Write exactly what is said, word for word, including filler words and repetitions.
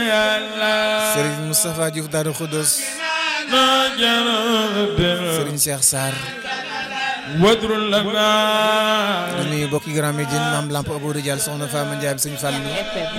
Serigne Moustapha Diouf Darou Khoudoss Serigne Cheikh Sarr ñu nuyu bokki Grand Médine Mame Lamp Abou Dial soxna Fama Ndiaye Serigne Fallou